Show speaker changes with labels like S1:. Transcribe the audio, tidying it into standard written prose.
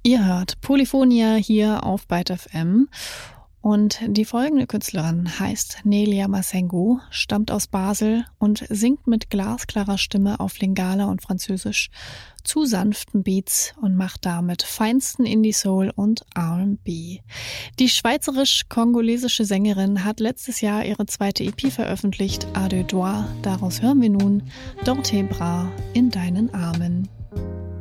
S1: Ihr hört Polyphonia hier auf Byte FM und die folgende Künstlerin heißt Nelia Masengo, stammt aus Basel und singt mit glasklarer Stimme auf Lingala und Französisch zu sanften Beats und macht damit feinsten Indie-Soul und R&B. Die schweizerisch-kongolesische Sängerin hat letztes Jahr ihre zweite EP veröffentlicht, A Deux Doigts. Daraus hören wir nun Dans tes bras, in deinen Armen.